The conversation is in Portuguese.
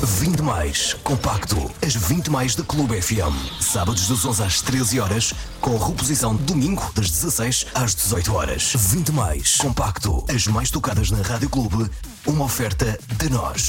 20 mais compacto, as 20 mais da Clube FM. Sábados das 11 às 13 horas, com reposição domingo das 16 às 18 horas. 20 mais compacto, as mais tocadas na Rádio Clube, uma oferta de nós.